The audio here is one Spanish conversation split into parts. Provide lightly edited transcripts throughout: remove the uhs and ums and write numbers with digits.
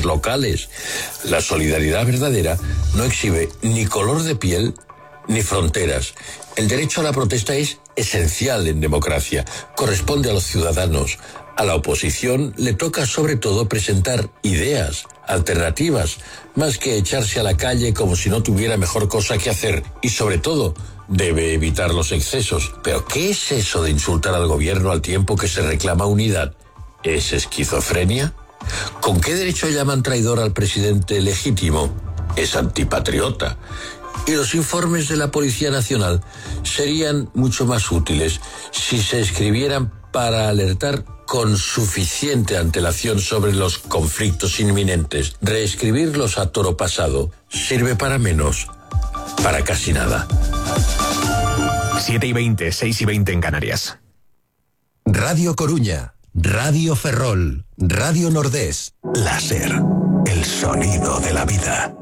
autoridades locales. La solidaridad verdadera no exhibe ni color de piel ni fronteras. El derecho a la protesta es esencial en democracia. Corresponde a los ciudadanos. A la oposición le toca sobre todo presentar ideas, alternativas, más que echarse a la calle como si no tuviera mejor cosa que hacer. Y sobre todo, debe evitar los excesos. ¿Pero qué es eso de insultar al gobierno al tiempo que se reclama unidad? ¿Es esquizofrenia? ¿Con qué derecho llaman traidor al presidente legítimo? Es antipatriota. Y los informes de la Policía Nacional serían mucho más útiles si se escribieran para alertar con suficiente antelación sobre los conflictos inminentes. Reescribirlos a toro pasado sirve para menos, para casi nada. 7:20, 6:20 en Canarias. Radio Coruña, Radio Ferrol, Radio Nordés. Láser, el sonido de la vida.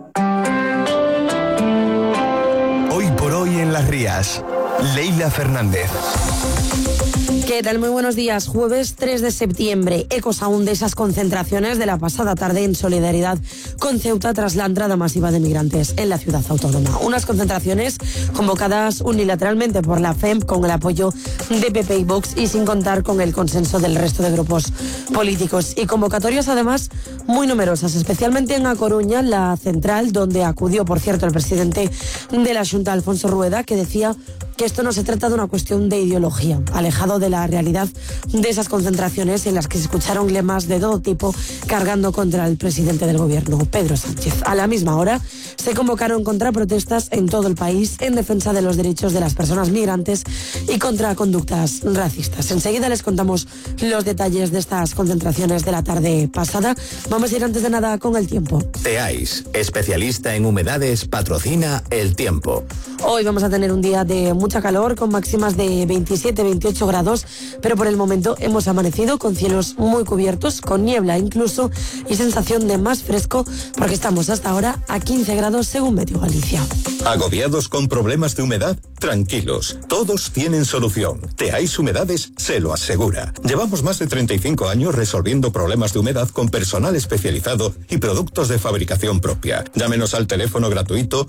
Hoy por hoy en Las Rías, Leila Fernández. ¿Qué tal? Muy buenos días. Jueves 3 de septiembre. Ecos aún de esas concentraciones de la pasada tarde en solidaridad con Ceuta tras la entrada masiva de migrantes en la ciudad autónoma. Unas concentraciones convocadas unilateralmente por la FEMP con el apoyo de PP y Vox y sin contar con el consenso del resto de grupos políticos. Y convocatorias además muy numerosas, especialmente en A Coruña, la central, donde acudió, por cierto, el presidente de la Xunta, Alfonso Rueda, que decía que esto no se trata de una cuestión de ideología, alejado de la realidad de esas concentraciones en las que se escucharon lemas de todo tipo cargando contra el presidente del gobierno, Pedro Sánchez. A la misma hora se convocaron contraprotestas en todo el país en defensa de los derechos de las personas migrantes y contra conductas racistas. Enseguida les contamos los detalles de estas concentraciones de la tarde pasada. Vamos a ir antes de nada con el tiempo. Teais, especialista en humedades, patrocina El Tiempo. Hoy vamos a tener un día de mucha calor con máximas de 27-28 grados, pero por el momento hemos amanecido con cielos muy cubiertos, con niebla incluso y sensación de más fresco porque estamos hasta ahora a 15 grados según Meteo Galicia. ¿Agobiados con problemas de humedad? Tranquilos, todos tienen solución. Teais Humedades se lo asegura. Llevamos más de 35 años resolviendo problemas de humedad con personal especializado y productos de fabricación propia. Llámenos al teléfono gratuito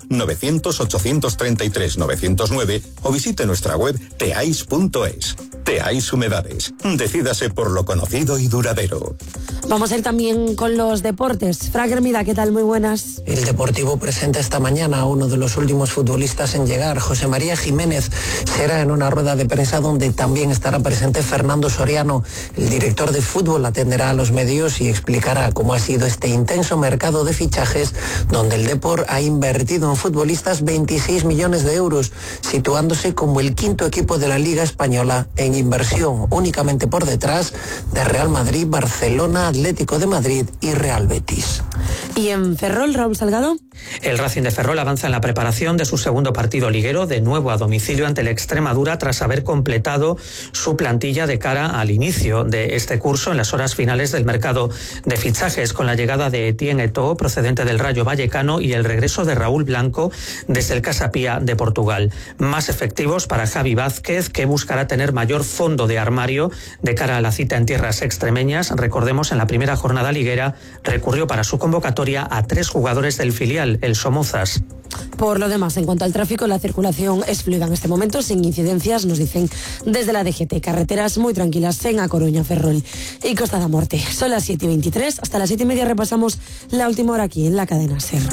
900-833-909 o visite nuestra web teais.es. Teais Humedades. Decídase por lo conocido y duradero. Vamos a ir también con los deportes. Frank Hermida, ¿qué tal? Muy buenas. El Deportivo presenta esta mañana a uno de los últimos futbolistas en llegar, José María Jiménez. Será en una rueda de prensa donde también estará presente Fernando Soriano. El director de fútbol atenderá a los medios y explicará cómo ha sido este intenso mercado de fichajes donde el Depor ha invertido en futbolistas 26 millones de euros, situándose como el quinto equipo de la Liga Española en inversión, únicamente por detrás de Real Madrid, Barcelona, Atlético de Madrid y Real Betis. ¿Y en Ferrol, Raúl Salgado? El Racing de Ferrol avanza en la preparación de su segundo partido liguero, de nuevo a domicilio ante el Extremadura, tras haber completado su plantilla de cara al inicio de este curso en las horas finales del mercado de fichajes, con la llegada de Etienne Eto'o, procedente del Rayo Vallecano, y el regreso de Raúl Blanco desde el Casa Pia de Portugal. Más efectivos para Javi Vázquez, que buscará tener mayor fondo de armario de cara a la cita en tierras extremeñas. Recordemos, en la primera jornada liguera recurrió para su convocatoria a 3 jugadores del filial, el Somozas. Por lo demás, en cuanto al tráfico, la circulación es fluida en este momento, sin incidencias, nos dicen desde la DGT. Carreteras muy tranquilas en A Coruña, Ferrol y Costa da Morte. Son las 7:23, hasta las 7:30 repasamos la última hora aquí en la cadena SER.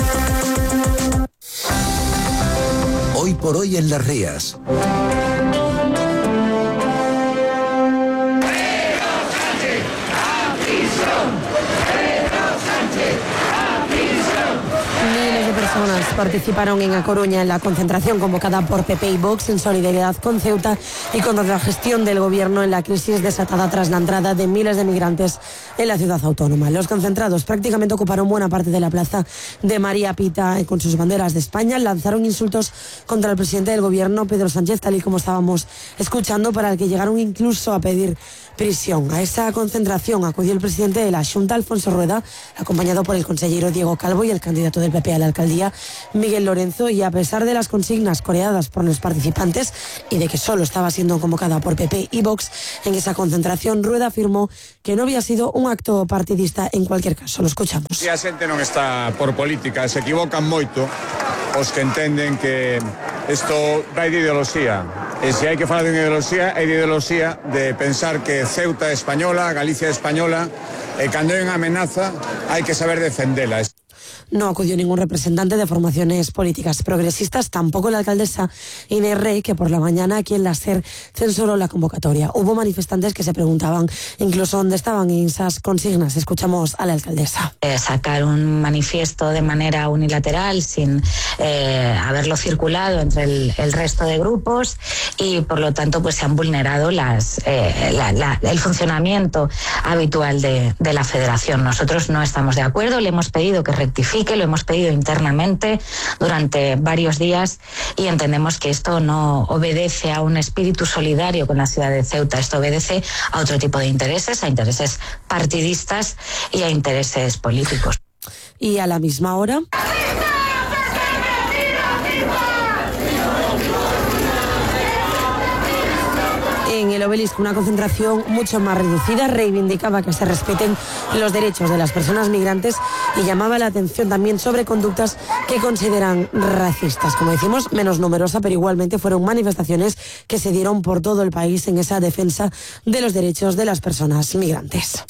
Hoy por hoy en Las Rías. Personas participaron en A Coruña en la concentración convocada por PP y Vox en solidaridad con Ceuta y contra la gestión del gobierno en la crisis desatada tras la entrada de miles de migrantes en la ciudad autónoma. Los concentrados prácticamente ocuparon buena parte de la plaza de María Pita con sus banderas de España. Lanzaron insultos contra el presidente del gobierno, Pedro Sánchez, tal y como estábamos escuchando, para el que llegaron incluso a pedir prisión. A esa concentración acudió el presidente de la Xunta, Alfonso Rueda, acompañado por el consejero Diego Calvo y el candidato del PP a la alcaldía, Compostela, Miguel Lorenzo, y a pesar de las consignas coreadas por los participantes y de que solo estaba siendo convocada por PP y Vox, en esa concentración Rueda afirmó que no había sido un acto partidista en cualquier caso. Lo escuchamos. A xente non está por política, se equivocan moito os que entenden que isto vai de ideoloxía. E se hai que falar de ideoloxía, é de ideoloxía de pensar que Ceuta é española, Galicia é española, e cando hai unha amenaza hai que saber defendela. No acudió ningún representante de formaciones políticas progresistas, tampoco la alcaldesa Inés Rey, que por la mañana aquí en la SER censuró la convocatoria. Hubo manifestantes que se preguntaban incluso dónde estaban esas consignas. Escuchamos a la alcaldesa. Sacar un manifiesto de manera unilateral sin haberlo circulado entre el resto de grupos y por lo tanto pues se han vulnerado el funcionamiento habitual de la federación. Nosotros no estamos de acuerdo, le hemos pedido que rectifique, lo hemos pedido internamente durante varios días y entendemos que esto no obedece a un espíritu solidario con la ciudad de Ceuta, esto obedece a otro tipo de intereses, a intereses partidistas y a intereses políticos. Y a la misma hora... En el Obelisco, una concentración mucho más reducida reivindicaba que se respeten los derechos de las personas migrantes y llamaba la atención también sobre conductas que consideran racistas. Como decimos, menos numerosa, pero igualmente fueron manifestaciones que se dieron por todo el país en esa defensa de los derechos de las personas migrantes.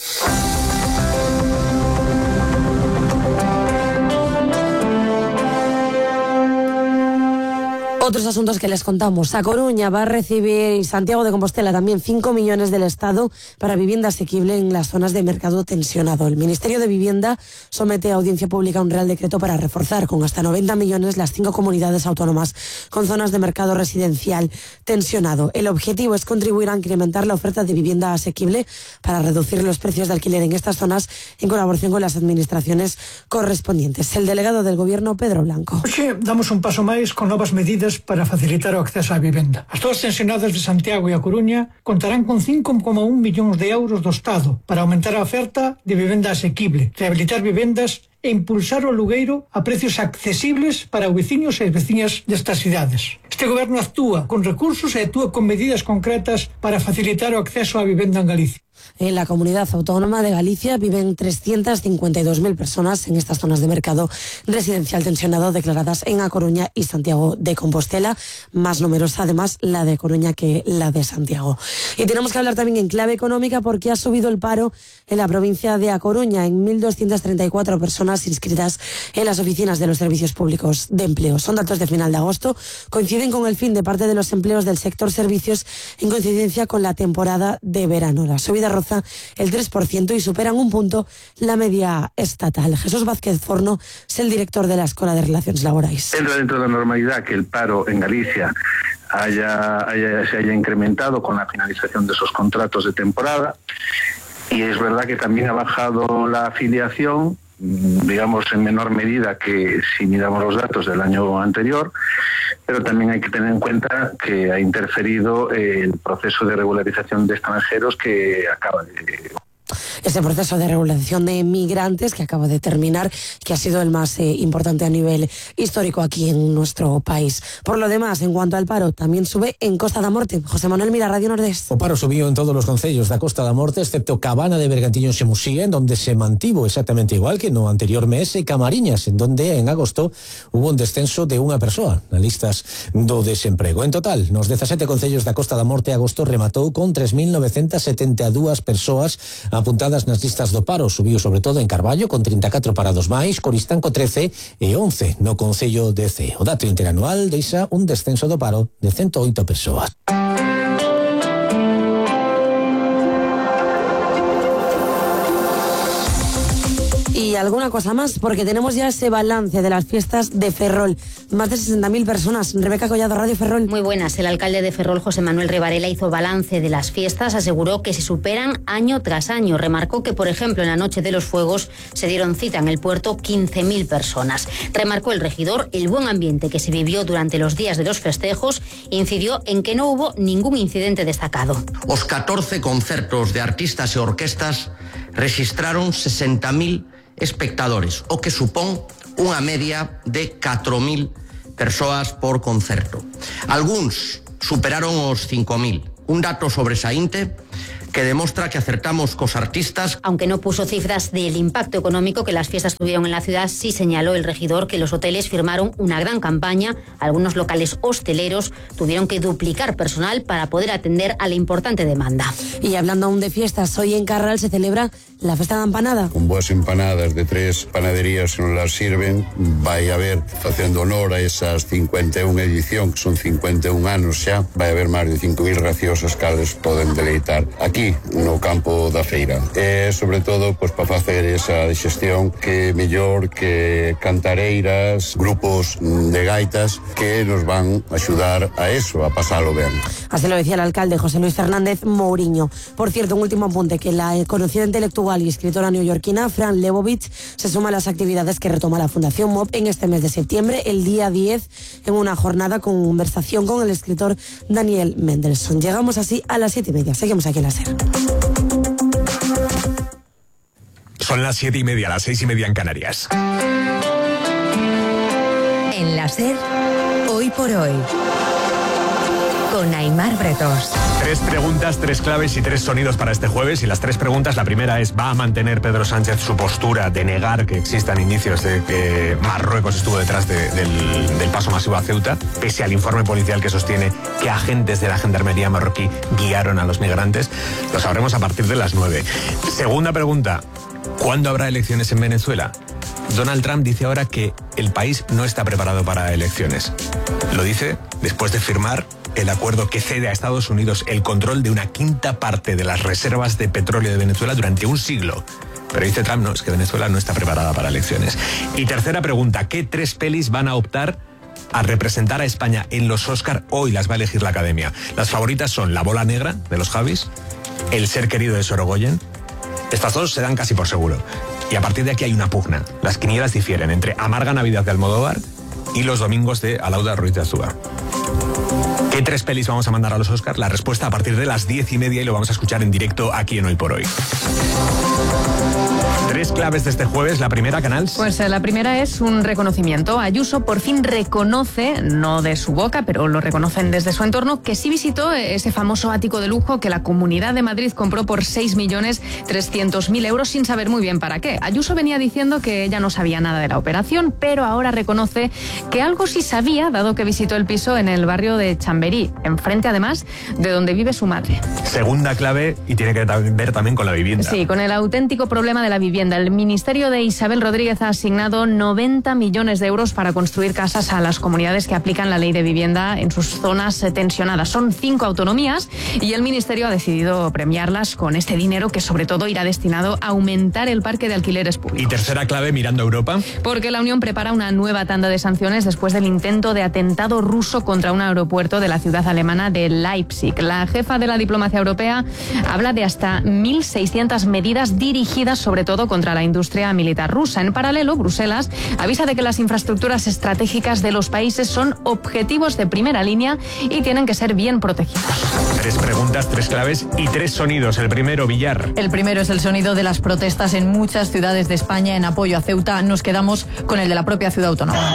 Otros asuntos que les contamos. A Coruña va a recibir, y Santiago de Compostela también, 5 millones del Estado para vivienda asequible en las zonas de mercado tensionado. El Ministerio de Vivienda somete a audiencia pública un Real Decreto para reforzar con hasta 90 millones las 5 comunidades autónomas con zonas de mercado residencial tensionado. El objetivo es contribuir a incrementar la oferta de vivienda asequible para reducir los precios de alquiler en estas zonas en colaboración con las administraciones correspondientes. El delegado del Gobierno, Pedro Blanco. Hoxe damos un paso máis con novas medidas para facilitar o acceso á vivenda. As zonas tensionadas de Santiago e A Coruña contarán con 5,1 millóns de euros do Estado para aumentar a oferta de vivenda asequible, rehabilitar vivendas e impulsar o alugueiro a precios accesibles para os veciños e veciñas destas cidades. Este goberno actúa con recursos e actúa con medidas concretas para facilitar o acceso á vivenda en Galicia. En la comunidad autónoma de Galicia viven 352.000 personas en estas zonas de mercado residencial tensionado declaradas en A Coruña y Santiago de Compostela, más numerosa además la de Coruña que la de Santiago. Y tenemos que hablar también en clave económica porque ha subido el paro en la provincia de A Coruña en 1.234 personas inscritas en las oficinas de los servicios públicos de empleo. Son datos de final de agosto, coinciden con el fin de parte de los empleos del sector servicios en coincidencia con la temporada de verano. La subida roza el 3% y superan un punto la media estatal. Jesús Vázquez Forno es el director de la Escuela de Relaciones Laborales. Entra dentro de la normalidad que el paro en Galicia se haya incrementado con la finalización de esos contratos de temporada y es verdad que también ha bajado la afiliación, digamos en menor medida que si miramos los datos del año anterior, pero también hay que tener en cuenta que ha interferido el proceso de regularización de extranjeros que acaba de... Ese proceso de regularización de migrantes que acaba de terminar, que ha sido el más importante a nivel histórico aquí en nuestro país. Por lo demás, en cuanto al paro, también sube en Costa da Morte. José Manuel Mira, Radio Nordés. O paro subiu en todos os concellos da Costa da Morte, excepto Cabana de Bergantiños e Musía, en donde se mantivo exactamente igual que no anterior mes, e Camariñas, en donde en agosto hubo un descenso de unha persoa nas listas do desemprego. En total, nos 17 concellos da Costa da Morte, agosto rematou con 3.972 persoas apuntadas nas listas do paro. Subiu sobre todo en Carballo con 34 parados máis, Coristanco 13 e 11 no concello de Cee. O dato interanual deixa un descenso do paro de 108 persoas. Y alguna cosa más, porque tenemos ya ese balance de las fiestas de Ferrol. Más de 60.000 personas. Rebeca Collado, Radio Ferrol. Muy buenas. El alcalde de Ferrol, José Manuel Rivarela, hizo balance de las fiestas. Aseguró que se superan año tras año. Remarcó que, por ejemplo, en la Noche de los Fuegos se dieron cita en el puerto 15.000 personas. Remarcó el regidor el buen ambiente que se vivió durante los días de los festejos. Incidió en que no hubo ningún incidente destacado. Os 14 concertos de artistas e orquestas registraron 60.000 espectadores, o que supón unha media de 4.000 persoas por concerto. Algúns superaron os 5.000. Un dato sobresaínte que demuestra que acertamos cos artistas. Aunque no puso cifras del impacto económico que las fiestas tuvieron en la ciudad, sí señaló el regidor que los hoteles firmaron una gran campaña. Algunos locales hosteleros tuvieron que duplicar personal para poder atender a la importante demanda. Y hablando aún de fiestas, hoy en Carral se celebra la Festa da Empanada. Con boas empanadas de 3 panaderías que nos las sirven, vai haber, facendo honor a esas 51 edición, que son 51 anos xa, vai haber máis de 5.000 graciosas que les poden deleitar aquí no campo da feira. E sobre todo, pois para facer esa digestión que mellor que cantareiras, grupos de gaitas que nos van a axudar a eso, a pasalo ben. Así lo decía el alcalde José Luis Fernández Mouriño. Por cierto, un último apunte, que la conocida intelectual y escritora neoyorquina Fran Lebowitz se suma a las actividades que retoma la Fundación MOB en este mes de septiembre, el día 10, en una jornada con conversación con el escritor Daniel Mendelsohn. Llegamos así a las 7:30. Seguimos aquí en la SER. Son las 7:30, las 6:30 en Canarias. En la SER, hoy por hoy, con Aimar Bretos. 3 preguntas, 3 claves y 3 sonidos para este jueves. Y las 3 preguntas, la primera es: ¿va a mantener Pedro Sánchez su postura de negar que existan indicios de que Marruecos estuvo detrás del paso masivo a Ceuta, pese al informe policial que sostiene que agentes de la gendarmería marroquí guiaron a los migrantes? Lo sabremos a partir de las 9. Segunda pregunta: ¿cuándo habrá elecciones en Venezuela? Donald Trump dice ahora que el país no está preparado para elecciones. Lo dice después de firmar el acuerdo que cede a Estados Unidos el control de una quinta parte de las reservas de petróleo de Venezuela durante un siglo. Pero dice Trump, no, es que Venezuela no está preparada para elecciones. Y tercera pregunta: ¿qué 3 pelis van a optar a representar a España en los Oscar? Hoy las va a elegir la Academia. Las favoritas son La bola negra, de los Javis, El ser querido, de Sorogoyen. Estas 2 se dan casi por seguro. Y a partir de aquí hay una pugna. Las quinielas difieren entre Amarga Navidad, de Almodóvar, y Los domingos, de Alauda Ruiz de Azúa. ¿Qué 3 pelis vamos a mandar a los Oscar? La respuesta a partir de las 10:30, y lo vamos a escuchar en directo aquí en Hoy por Hoy. 3 claves de este jueves. La primera, Canals. Pues la primera es un reconocimiento. Ayuso por fin reconoce, no de su boca, pero lo reconocen desde su entorno, que sí visitó ese famoso ático de lujo que la Comunidad de Madrid compró por 6.300.000 euros sin saber muy bien para qué. Ayuso venía diciendo que ella no sabía nada de la operación, pero ahora reconoce que algo sí sabía, dado que visitó el piso en el barrio de Chamberí, enfrente además de donde vive su madre. Segunda clave, y tiene que ver también con la vivienda. Sí, con el auténtico problema de la vivienda. El Ministerio de Isabel Rodríguez ha asignado 90 millones de euros para construir casas a las comunidades que aplican la ley de vivienda en sus zonas tensionadas. Son 5 autonomías y el Ministerio ha decidido premiarlas con este dinero, que sobre todo irá destinado a aumentar el parque de alquileres públicos. Y tercera clave, mirando a Europa. Porque la Unión prepara una nueva tanda de sanciones después del intento de atentado ruso contra un aeropuerto de la ciudad alemana de Leipzig. La jefa de la diplomacia europea habla de hasta 1.600 medidas dirigidas sobre todo contra la industria militar rusa. En paralelo, Bruselas avisa de que las infraestructuras estratégicas de los países son objetivos de primera línea y tienen que ser bien protegidos. 3 preguntas, 3 claves y 3 sonidos. El primero, Villar. El primero es el sonido de las protestas en muchas ciudades de España en apoyo a Ceuta. Nos quedamos con el de la propia ciudad autónoma,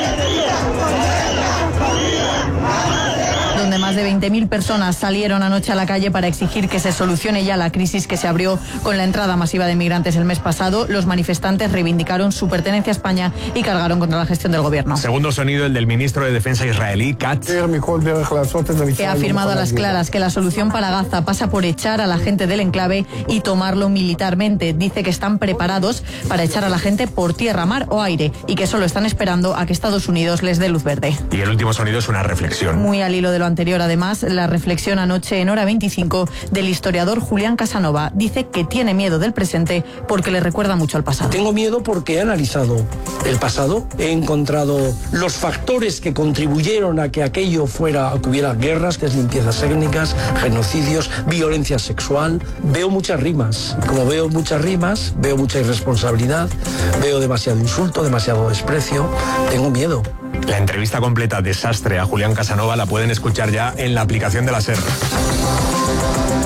donde más de 20.000 personas salieron anoche a la calle para exigir que se solucione ya la crisis que se abrió con la entrada masiva de migrantes el mes pasado. Los manifestantes reivindicaron su pertenencia a España y cargaron contra la gestión del gobierno. Segundo sonido, el del ministro de Defensa israelí, Katz, que ha afirmado a las claras que la solución para Gaza pasa por echar a la gente del enclave y tomarlo militarmente. Dice que están preparados para echar a la gente por tierra, mar o aire, y que solo están esperando a que Estados Unidos les dé luz verde. Y el último sonido es una reflexión. Muy al hilo de lo anterior, además, la reflexión anoche en Hora 25 del historiador Julián Casanova. Dice que tiene miedo del presente porque le recuerda mucho al pasado. Tengo miedo porque he analizado el pasado, he encontrado los factores que contribuyeron a que aquello fuera, a que hubiera guerras, limpiezas étnicas, genocidios, violencia sexual. Veo muchas rimas. Como veo muchas rimas, veo mucha irresponsabilidad, veo demasiado insulto, demasiado desprecio. Tengo miedo. La entrevista completa, Desastre, a Julián Casanova la pueden escuchar ya en la aplicación de la SER.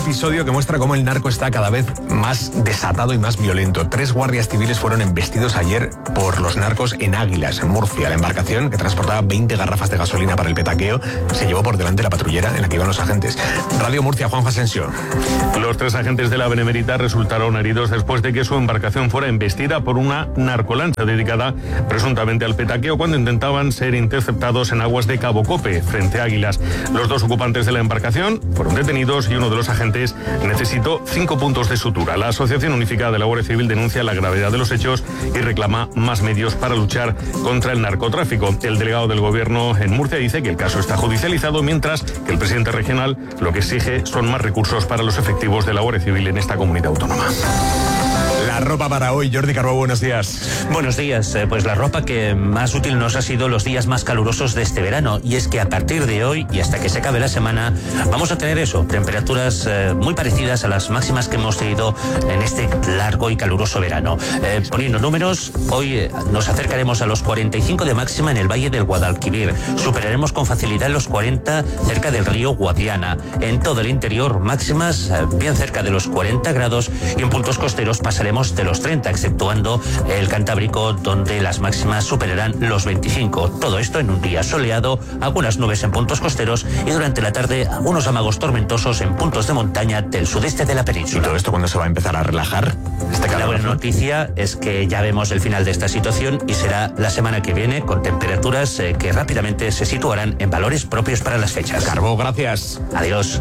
episodio que muestra cómo el narco está cada vez más desatado y más violento. 3 guardias civiles fueron embestidos ayer por los narcos en Águilas, en Murcia. La embarcación, que transportaba 20 garrafas de gasolina para el petaqueo, se llevó por delante la patrullera en la que iban los agentes. Radio Murcia, Juanjo Asensio. Los 3 agentes de la Benemérita resultaron heridos después de que su embarcación fuera embestida por una narcolancha dedicada presuntamente al petaqueo cuando intentaban ser interceptados en aguas de Cabo Cope, frente a Águilas. Los 2 ocupantes de la embarcación fueron detenidos y uno de los agentes necesitó 5 puntos de sutura. La Asociación Unificada de la Guardia Civil denuncia la gravedad de los hechos y reclama más medios para luchar contra el narcotráfico. El delegado del gobierno en Murcia dice que el caso está judicializado, mientras que el presidente regional lo que exige son más recursos para los efectivos de la Guardia Civil en esta comunidad autónoma. La ropa para hoy, Jordi Carbó, buenos días. Buenos días, pues la ropa que más útil nos ha sido los días más calurosos de este verano, y es que a partir de hoy y hasta que se acabe la semana vamos a tener temperaturas muy parecidas a las máximas que hemos tenido en este largo y caluroso verano. Poniendo números, hoy nos acercaremos a los 45 de máxima en el Valle del Guadalquivir, superaremos con facilidad los 40 cerca del río Guadiana. En todo el interior, máximas bien cerca de los 40 grados, y en puntos costeros pasaremos de los 30, exceptuando el Cantábrico, donde las máximas superarán los 25. Todo esto en un día soleado, algunas nubes en puntos costeros y durante la tarde algunos amagos tormentosos en puntos de montaña del sudeste de la península. ¿Y todo esto cuándo se va a empezar a relajar? La buena noticia es que ya vemos el final de esta situación y será la semana que viene, con temperaturas que rápidamente se situarán en valores propios para las fechas. Carbó, gracias. Adiós.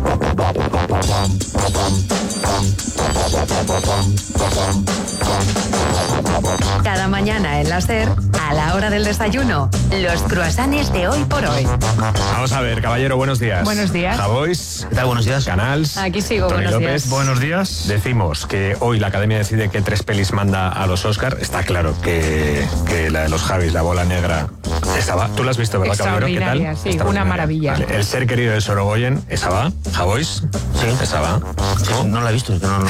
Cada mañana en la SER, a la hora del desayuno, los croissants de Hoy por Hoy. Vamos a ver, caballero, buenos días. Buenos días. Javois. ¿Qué tal? Buenos días. Canals. Aquí sigo, Toni buenos López. días. Buenos días. Decimos que hoy la Academia decide qué 3 pelis manda a los Oscar. Está claro que la de los Javis, La Bola Negra, esa va. Tú la has visto, ¿verdad, caballero? ¿Qué tal? Sí, una maravilla. Vale. El ser querido de Sorogoyen, esa va. Javois. Sí. Esa va. ¿No? No la he visto, es que no.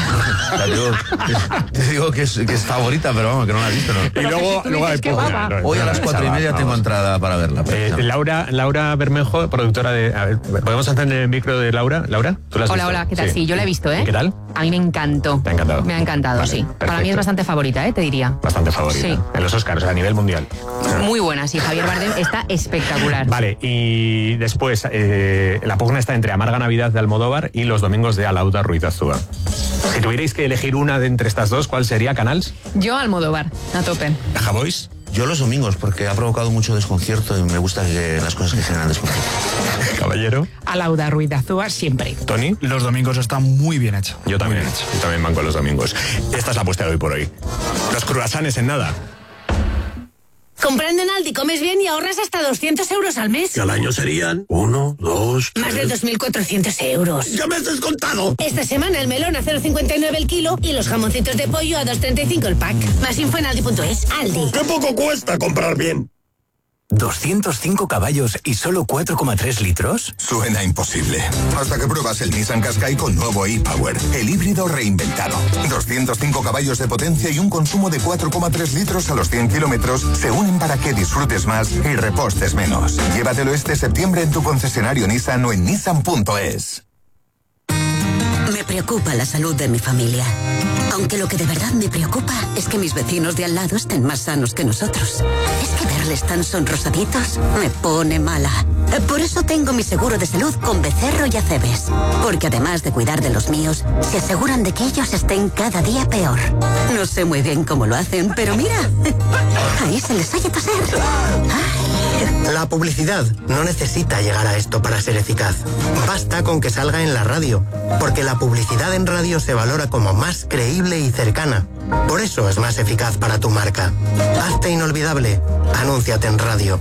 Te digo que es favorita, pero vamos, que no la he visto, ¿no? Y luego hay hoy a las 4:30 tengo entrada para verla. Laura Bermejo, productora de... A ver, ¿podemos encender el micro de Laura? Laura, ¿tú la has visto? Hola, ¿qué tal? Sí, yo la he visto, ¿eh? ¿Y qué tal? A mí me encantó. ¿Te ha encantado? Me ha encantado, Vale, sí. perfecto. Para mí es bastante favorita, te diría. Bastante favorita. Sí. En los Oscars, a nivel mundial. Muy buena, sí. Javier Bardem está espectacular. Vale, y después la pugna está entre Amarga Navidad de Almodóvar y Los Domingos de Alauda Ruiz Azúa. Si tuvierais que elegir una de entre estas dos, ¿cuál sería, Canals? Yo Almodóvar, a tope. ¿Javois? Yo Los Domingos, porque ha provocado mucho desconcierto y me gusta que las cosas que generan desconcierto. Caballero. Alauda Ruiz Azúa siempre. ¿Tony? Los Domingos está muy bien hecho. Yo también banco Los Domingos. Esta es la apuesta de Hoy por Hoy. Los croissants en nada. Comprando en Aldi comes bien y ahorras hasta 200 euros al mes. Que al año serían 1, 2, 3... Más de 2.400 euros. ¡Ya me has descontado! Esta semana el melón a 0,59 el kilo y los jamoncitos de pollo a 2,35 el pack. Más info en aldi.es. Aldi. ¡Qué poco cuesta comprar bien! ¿205 caballos y solo 4,3 litros? Suena imposible. Hasta que pruebas el Nissan Qashqai con nuevo e-Power, el híbrido reinventado. 205 caballos de potencia y un consumo de 4,3 litros a los 100 kilómetros se unen para que disfrutes más y repostes menos. Llévatelo este septiembre en tu concesionario Nissan o en nissan.es. Me preocupa la salud de mi familia. Aunque lo que de verdad me preocupa es que mis vecinos de al lado estén más sanos que nosotros. Es que verles tan sonrosaditos me pone mala. Por eso tengo mi seguro de salud con Becerro y Acebes. Porque además de cuidar de los míos, se aseguran de que ellos estén cada día peor. No sé muy bien cómo lo hacen, pero mira, ahí se les oye toser. La publicidad no necesita llegar a esto para ser eficaz. Basta con que salga en la radio, porque la publicidad en radio se valora como más creíble y cercana. Por eso es más eficaz para tu marca. Hazte inolvidable. Anúnciate en radio.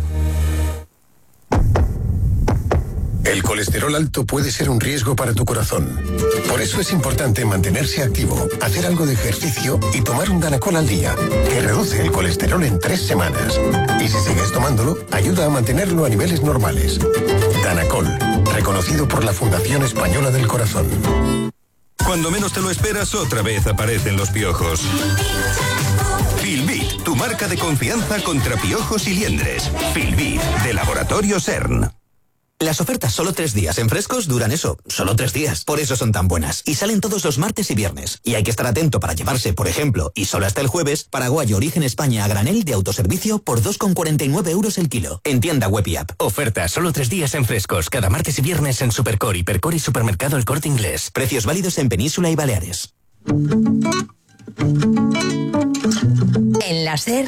El colesterol alto puede ser un riesgo para tu corazón. Por eso es importante mantenerse activo, hacer algo de ejercicio y tomar un Danacol al día, que reduce el colesterol en 3 semanas. Y si sigues tomándolo, ayuda a mantenerlo a niveles normales. Danacol, reconocido por la Fundación Española del Corazón. Cuando menos te lo esperas, otra vez aparecen los piojos. Filbit, tu marca de confianza contra piojos y liendres. Filbit, de Laboratorio CERN. Las ofertas solo 3 días en Frescos duran eso, solo 3 días. Por eso son tan buenas. Y salen todos los martes y viernes. Y hay que estar atento para llevarse, por ejemplo, y solo hasta el jueves, Paraguayo Origen España a granel de autoservicio por 2,49 euros el kilo. En tienda web y app. Oferta solo 3 días en Frescos, cada martes y viernes en Supercor, Hipercor y Supermercado El Corte Inglés. Precios válidos en Península y Baleares. En la SER,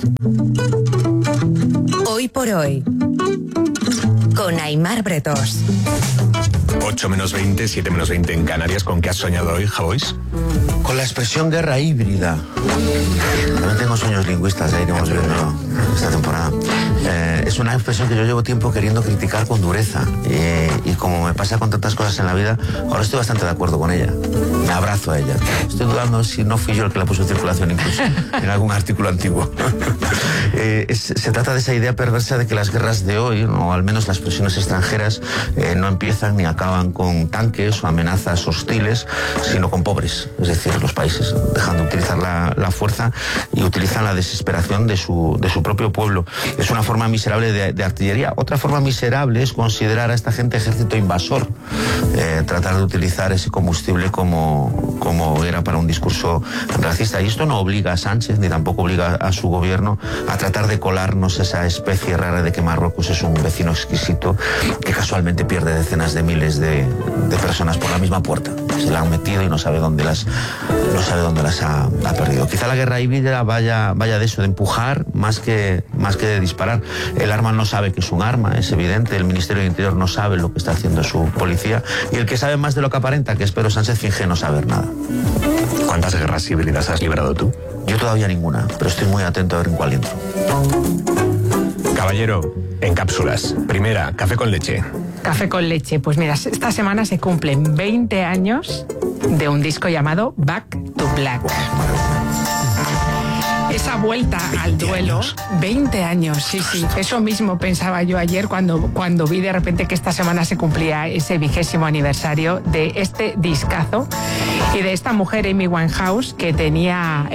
Hoy por Hoy, con Aimar Bretós. 8 menos 20, 7 menos 20 en Canarias. ¿Con qué has soñado hoy, Javois? Con la expresión guerra híbrida. También tengo sueños lingüistas, ya iremos viendo esta temporada. Es una expresión que yo llevo tiempo queriendo criticar con dureza. Y como me pasa con tantas cosas en la vida, ahora estoy bastante de acuerdo con ella. Me abrazo a ella. Estoy dudando si no fui yo el que la puso en circulación incluso en algún artículo antiguo. Se trata de esa idea perversa de que las guerras de hoy, o al menos las presiones extranjeras, no empiezan ni acaban con tanques o amenazas hostiles, sino con pobres, es decir, los países dejan de utilizar la fuerza y utilizan la desesperación de su propio pueblo. Es una forma miserable de artillería. Otra forma miserable es considerar a esta gente ejército invasor, tratar de utilizar ese combustible como era para un discurso racista. Y esto no obliga a Sánchez ni tampoco obliga a su gobierno a tratar de colarnos esa especie rara de que Marruecos es un vecino exquisito que casualmente pierde decenas de miles de personas por la misma puerta. Se la han metido y no sabe dónde las ha perdido. Quizá la guerra híbrida vaya de eso, de empujar más que de disparar. El arma no sabe que es un arma, es evidente. El Ministerio de Interior no sabe lo que está haciendo su policía. Y el que sabe más de lo que aparenta, que es Pedro Sánchez, finge no saber nada. ¿Cuántas guerras híbridas has librado tú? Yo todavía ninguna, pero estoy muy atento a ver en cuál entro. Caballero, en cápsulas. Primera, café con leche. Café con leche. Pues mira, esta semana se cumplen 20 años de un disco llamado Back to Black. Esa vuelta al duelo, 20 años, sí, eso mismo pensaba yo ayer cuando vi de repente que esta semana se cumplía ese 20º aniversario de este discazo y de esta mujer, Amy Winehouse, que tenía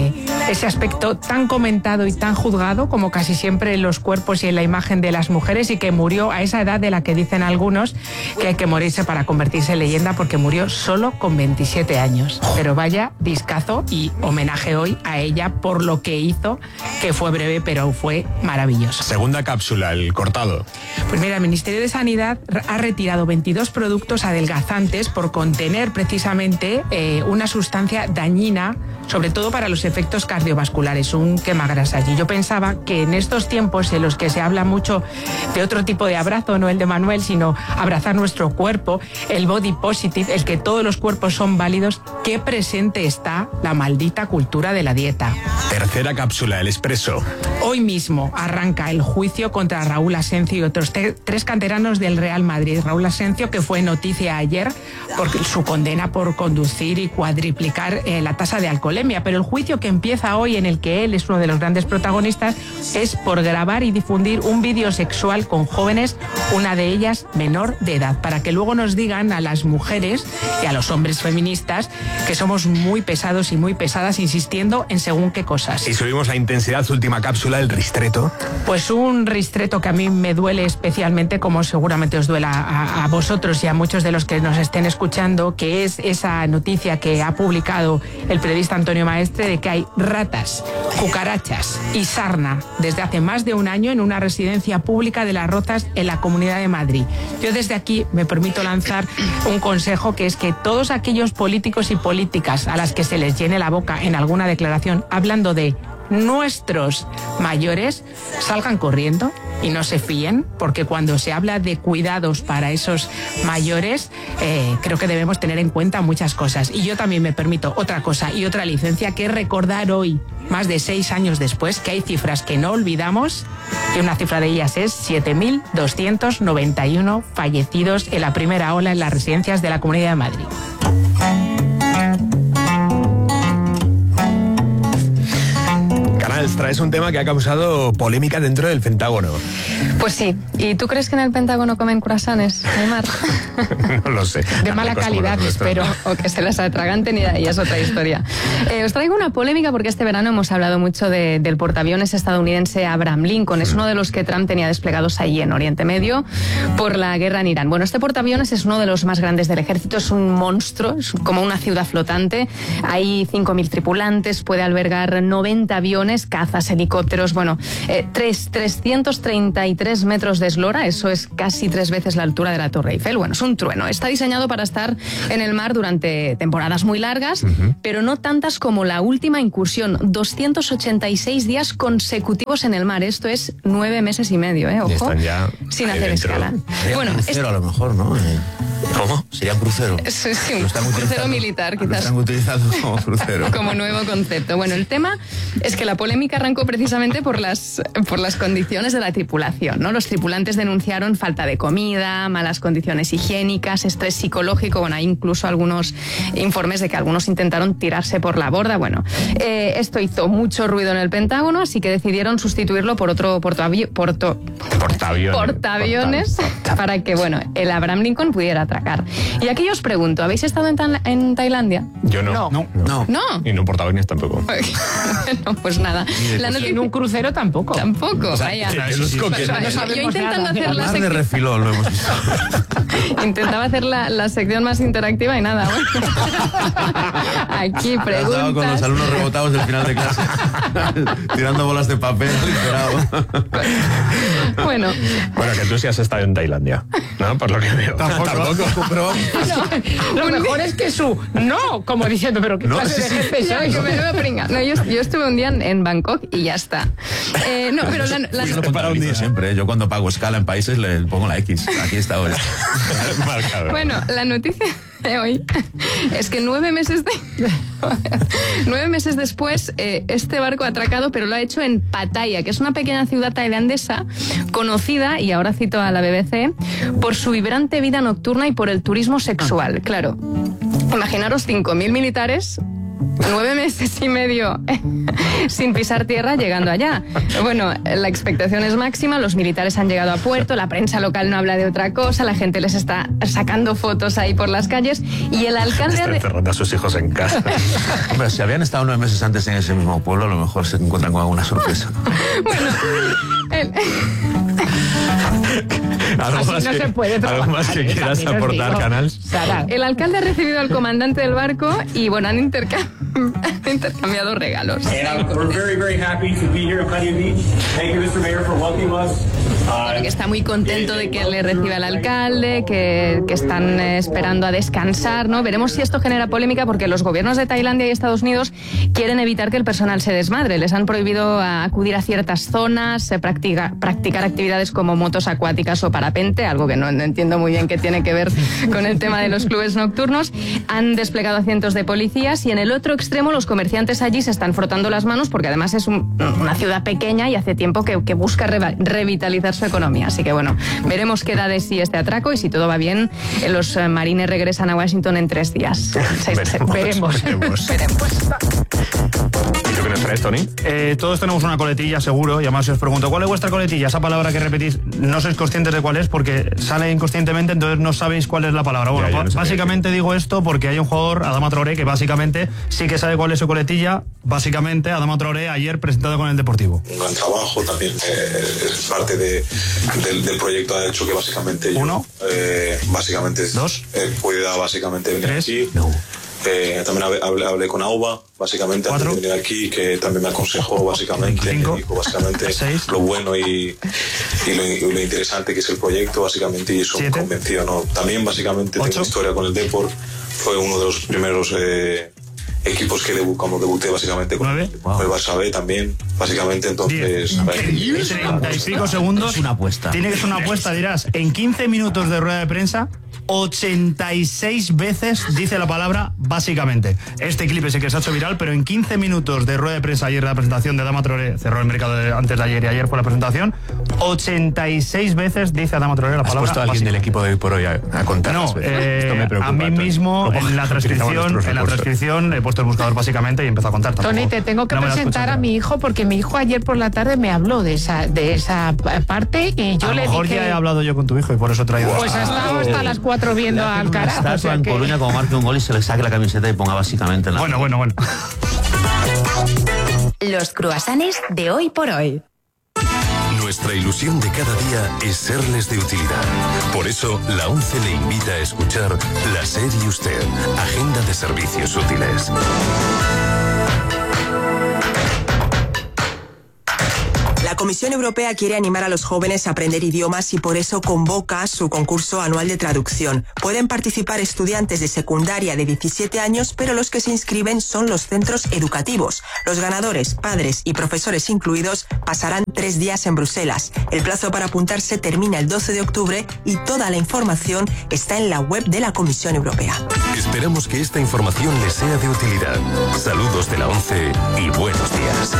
ese aspecto tan comentado y tan juzgado como casi siempre en los cuerpos y en la imagen de las mujeres, y que murió a esa edad de la que dicen algunos que hay que morirse para convertirse en leyenda, porque murió solo con 27 años. Pero vaya discazo, y homenaje hoy a ella por lo que hizo, que fue breve pero fue maravilloso. Segunda cápsula, el cortado. Pues mira, el Ministerio de Sanidad ha retirado 22 productos adelgazantes por contener precisamente una sustancia dañina, sobre todo para los efectos cardiovasculares, un quemagrasas. Y yo pensaba que en estos tiempos en los que se habla mucho de otro tipo de abrazo, no el de Manuel, sino abrazar nuestro cuerpo, el body positive, el que todos los cuerpos son válidos, qué presente está la maldita cultura de la dieta. Tercera cápsula, el expreso. Hoy mismo arranca el juicio contra Raúl Asencio y otros 3 canteranos del Real Madrid. Raúl Asencio, que fue noticia ayer por su condena por conducir y cuadriplicar la tasa de alcoholemia, pero el juicio que empieza hoy, en el que él es uno de los grandes protagonistas, es por grabar y difundir un vídeo sexual con jóvenes, una de ellas menor de edad, para que luego nos digan a las mujeres y a los hombres feministas que somos muy pesados y muy pesadas insistiendo en según qué cosas. Y subimos la intensidad, última cápsula, el ristreto. Pues un ristreto que a mí me duele especialmente, como seguramente os duela a vosotros y a muchos de los que nos estén escuchando, que es esa noticia que ha publicado el periodista Antonio Maestre de que hay ratas, cucarachas y sarna desde hace más de un año en una residencia pública de Las Rozas en la Comunidad de Madrid. Yo desde aquí me permito lanzar un consejo, que es que todos aquellos políticos y políticas a las que se les llene la boca en alguna declaración hablando de nuestros mayores, salgan corriendo y no se fíen, porque cuando se habla de cuidados para esos mayores, creo que debemos tener en cuenta muchas cosas. Y yo también me permito otra cosa y otra licencia, que es recordar hoy, más de 6 años después, que hay cifras que no olvidamos, que una cifra de ellas es 7.291 fallecidos en la primera ola en las residencias de la Comunidad de Madrid. Canals, traes un tema que ha causado polémica dentro del Pentágono. Pues sí. ¿Y tú crees que en el Pentágono comen croissants, Aymar? No lo sé. De mala calidad, espero. O que se las atraganten y ahí es otra historia. Os traigo una polémica porque este verano hemos hablado mucho del portaaviones estadounidense Abraham Lincoln. Es uno de los que Trump tenía desplegados allí en Oriente Medio por la guerra en Irán. Bueno, este portaaviones es uno de los más grandes del ejército, es un monstruo, es como una ciudad flotante. Hay 5.000 tripulantes, puede albergar 90 aviones, cazas, helicópteros, 333 metros de eslora, eso es casi 3 veces la altura de la Torre Eiffel. Bueno, es un trueno. Está diseñado para estar en el mar durante temporadas muy largas, pero no tantas como la última incursión, 286 días consecutivos en el mar. Esto es 9 meses y medio, ojo, están ya sin hacer escala. Bueno, crucero a lo mejor, ¿no? ¿Cómo? Sería un crucero. Sí, un crucero militar, quizás. Lo están utilizando como crucero. Como nuevo concepto. Bueno, el tema es que la polémica arrancó precisamente por las condiciones de la tripulación, ¿no? Los tripulantes denunciaron falta de comida, malas condiciones higiénicas, estrés psicológico. Bueno, hay incluso algunos informes de que algunos intentaron tirarse por la borda. Bueno, esto hizo mucho ruido en el Pentágono, así que decidieron sustituirlo por otro portaaviones para que, el Abraham Lincoln pudiera atracar. Y aquí os pregunto, ¿habéis estado en Tailandia? Yo no. ¿No? Y no portaaviones tampoco. No, pues nada. Y en un crucero tampoco. Tampoco, vaya. Yo intentando hacer la de refilón lo hemos visto. Intentaba hacer la sección más interactiva y nada. Aquí preguntas. Estaba con los alumnos rebotados del final de clase, tirando bolas de papel, liberado. Bueno, que tú sí has estado en Tailandia, ¿no? Por lo que veo. Tampoco. Pero lo mejor es que como diciendo, pero qué clase de jefe sois. Yo estuve un día en Bangkok y ya está. Pero yo para un día siempre, yo cuando pago escala en países le pongo la X. Aquí está hoy. Bueno, la noticia de hoy es que 9 meses después este barco ha atracado, pero lo ha hecho en Pattaya, que es una pequeña ciudad tailandesa conocida, y ahora cito a la BBC, por su vibrante vida nocturna y por el turismo sexual. Claro, imaginaros 5.000 militares 9 meses y medio sin pisar tierra llegando allá. Bueno, la expectación es máxima, los militares han llegado a puerto, la prensa local no habla de otra cosa, la gente les está sacando fotos ahí por las calles y el alcalde... Está encerrando a sus hijos en casa. Hombre, si habían estado 9 meses antes en ese mismo pueblo, a lo mejor se encuentran con alguna sorpresa. Bueno, ¿Algo más que quieras aportar, Canals? El alcalde ha recibido al comandante del barco y han intercambiado regalos. Bueno, que está muy contento de que le reciba el alcalde, que están esperando a descansar, ¿no? Veremos si esto genera polémica porque los gobiernos de Tailandia y Estados Unidos quieren evitar que el personal se desmadre. Les han prohibido acudir a ciertas zonas, practicar actividades como motos acuáticas o parapente, algo que no entiendo muy bien qué tiene que ver con el tema de los clubes nocturnos. Han desplegado a cientos de policías y en el otro extremo los comerciantes allí se están frotando las manos porque además es una ciudad pequeña y hace tiempo que busca revitalizar su economía. Así que veremos qué da de sí este atraco y si todo va bien, los marines regresan a Washington en 3 días. Veremos. ¿Y tú qué nos traes, Tony? Todos tenemos una coletilla seguro y además si os pregunto ¿cuál es vuestra coletilla? Esa palabra que repetís no sois conscientes de cuál es porque sale inconscientemente, entonces no sabéis cuál es la palabra. Bueno, básicamente digo esto porque hay un jugador, Adama Traoré, que básicamente sí que sabe cuál es su coletilla. Básicamente Adama Traoré ayer presentado con el Deportivo. Un gran trabajo también, es parte del proyecto, ha hecho que básicamente yo, básicamente 2 pueda básicamente venir 3 aquí. También hablé con Auba, básicamente, antes de venir aquí, que también me aconsejó, básicamente, 5, me dijo, básicamente, 6, lo bueno y lo interesante que es el proyecto, básicamente, y eso 7, me convenció, ¿no? También, básicamente, 8, tengo historia con el Depor, fue uno de los primeros equipos que cuando debuté, básicamente, con el Barça B también, básicamente, entonces... 30 y pico segundos. Es una apuesta. Tiene que ser una apuesta, dirás, en 15 minutos de rueda de prensa, 86 veces dice la palabra básicamente. Este clip es el que se ha hecho viral, pero en 15 minutos de rueda de prensa ayer de la presentación de Adama Traoré, cerró el mercado antes de ayer y ayer fue la presentación, 86 veces dice Adama Traoré la palabra. ¿Has puesto a alguien del equipo de Hoy por Hoy a contar? No, Esto me preocupa, a mí mismo en la transcripción he puesto el buscador básicamente y he empezado a contar. Tony, te tengo que presentar a mi hijo porque mi hijo ayer por la tarde me habló de esa parte y yo le dije... A lo mejor ya he hablado yo con tu hijo y por eso he traído... Pues ha estado hasta las 4 viendo a Alcaraz. Estatua en Coruña, como marque un gol y se le saque la camiseta y ponga básicamente en la... Bueno. Los cruasanes de Hoy por Hoy. Nuestra ilusión de cada día es serles de utilidad. Por eso, la ONCE le invita a escuchar La SER y Usted, Agenda de Servicios Útiles. La Comisión Europea quiere animar a los jóvenes a aprender idiomas y por eso convoca su concurso anual de traducción. Pueden participar estudiantes de secundaria de 17 años, pero los que se inscriben son los centros educativos. Los ganadores, padres y profesores incluidos, pasarán 3 días en Bruselas. El plazo para apuntarse termina el 12 de octubre y toda la información está en la web de la Comisión Europea. Esperamos que esta información les sea de utilidad. Saludos de la ONCE y buenos días.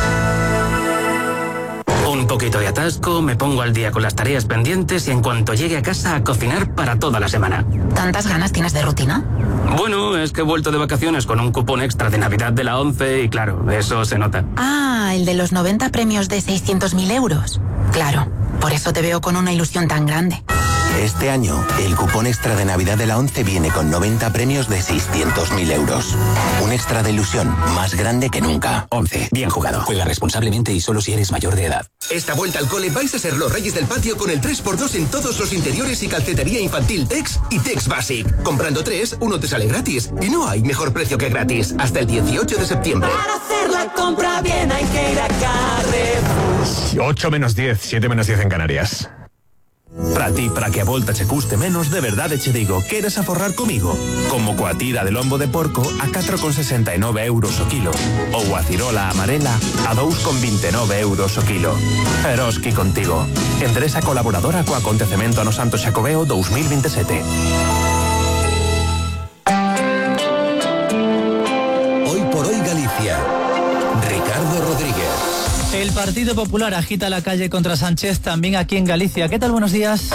Un poquito de atasco, me pongo al día con las tareas pendientes y en cuanto llegue a casa a cocinar para toda la semana. ¿Tantas ganas tienes de rutina? Bueno, es que he vuelto de vacaciones con un cupón extra de Navidad de la ONCE y claro, eso se nota. Ah, el de los 90 premios de 600.000 euros. Claro, por eso te veo con una ilusión tan grande. Este año, el cupón extra de Navidad de la ONCE viene con 90 premios de 600.000 euros. Un extra de ilusión más grande que nunca. ONCE, bien jugado. Juega responsablemente y solo si eres mayor de edad. Esta vuelta al cole vais a ser los reyes del patio con el 3x2 en todos los interiores y calcetería infantil Tex y Tex Basic. Comprando 3, uno te sale gratis. Y no hay mejor precio que gratis. Hasta el 18 de septiembre. Para hacer la compra bien hay que ir a Carrefour. 8 menos 10, 7 menos 10 en Canarias. Para ti, para que a volta che custe menos, de verdade che digo, queres aforrar comigo? Como coa tira de lombo de porco a 4,69 euros o kilo. Ou a cirola amarela a 2,29 euros o kilo. Eroski contigo. Empresa colaboradora co acontecemento ano Santo Xacobeo 2027. Hoy por Hoy Galicia. Ricardo Rodríguez. El Partido Popular agita la calle contra Sánchez también aquí en Galicia. ¿Qué tal? Buenos días.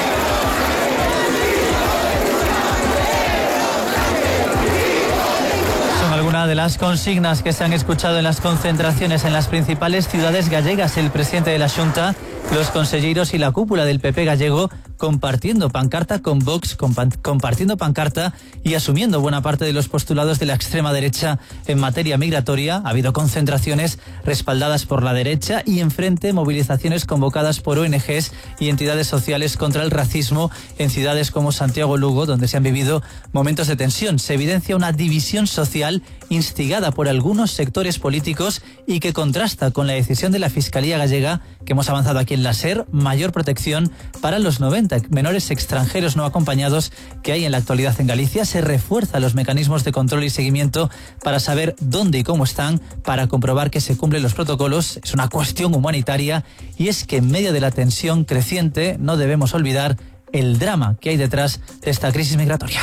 Son algunas de las consignas que se han escuchado en las concentraciones en las principales ciudades gallegas. El presidente de la Xunta, los conselleiros y la cúpula del PP gallego compartiendo pancarta con Vox, compartiendo pancarta y asumiendo buena parte de los postulados de la extrema derecha en materia migratoria. Ha habido concentraciones respaldadas por la derecha y enfrente movilizaciones convocadas por ONGs y entidades sociales contra el racismo en ciudades como Santiago o Lugo, donde se han vivido momentos de tensión. Se evidencia una división social instigada por algunos sectores políticos y que contrasta con la decisión de la Fiscalía gallega que hemos avanzado aquí en la SER, mayor protección para los 90 menores extranjeros no acompañados que hay en la actualidad en Galicia. Se refuerzan los mecanismos de control y seguimiento para saber dónde y cómo están, para comprobar que se cumplen los protocolos. Es una cuestión humanitaria y es que en medio de la tensión creciente no debemos olvidar el drama que hay detrás de esta crisis migratoria.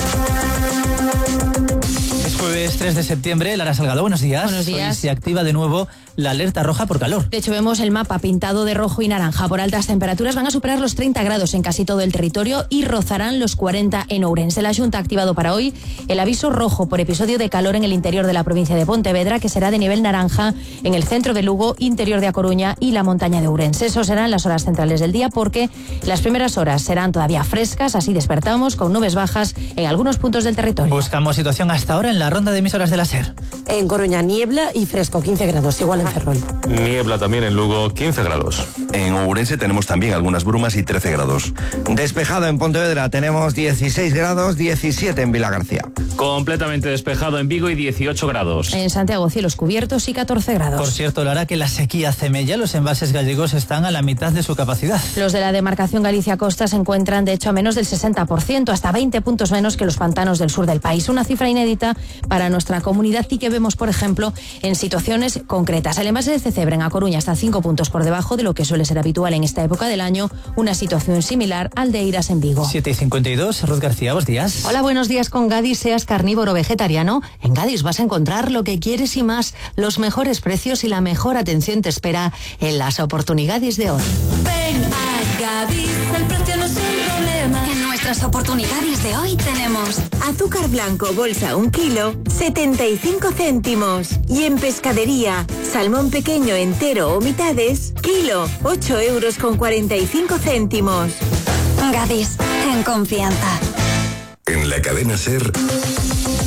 Es jueves 3 de septiembre. Lara Salgado, buenos días. Buenos días. Hoy se activa de nuevo la alerta roja por calor. De hecho, vemos el mapa pintado de rojo y naranja. Por altas temperaturas van a superar los 30 grados en casi todo el territorio y rozarán los 40 en Ourense. La Xunta ha activado para hoy el aviso rojo por episodio de calor en el interior de la provincia de Pontevedra, que será de nivel naranja en el centro de Lugo, interior de A Coruña y la montaña de Ourense. Eso serán las horas centrales del día, porque las primeras horas serán todavía frescas, así despertamos con nubes bajas en algunos puntos del territorio. Buscamos situación hasta ahora en la ronda de emisoras de la SER. En Coruña niebla y fresco, 15 grados, igual en Ferrol. Niebla también en Lugo, 15 grados. En Ourense tenemos también algunas brumas y 13 grados. Despejado en Pontevedra tenemos 16 grados, 17 en Vilagarcía. Completamente despejado en Vigo y 18 grados. En Santiago cielos cubiertos y 14 grados. Por cierto, Lara, que la sequía semella, los embalses gallegos están a la mitad de su capacidad. Los de la demarcación Galicia-Costa se encuentran de hecho a menos del 60%, hasta 20 puntos menos que los pantanos del sur del país. Una cifra inédita para nuestra comunidad y que vemos, por ejemplo, en situaciones concretas. El envase de Cebre en A Coruña está 5 puntos por debajo de lo que suele ser habitual en esta época del año, una situación similar al de Iras en Vigo. 7:52, Ruth García, buenos días. Hola, buenos días. Con Gadis, seas carnívoro o vegetariano, en Gadis vas a encontrar lo que quieres y más, los mejores precios y la mejor atención te espera en las oportunidades de hoy. Ven a Gadis, el precio no es un problema. En nuestras oportunidades de hoy tenemos azúcar blanco, bolsa 1 kilo, 75 céntimos. Y en pescadería, salmón pequeño entero o mitades, kilo, 8,45 €. Gadis, en confianza. En la cadena SER,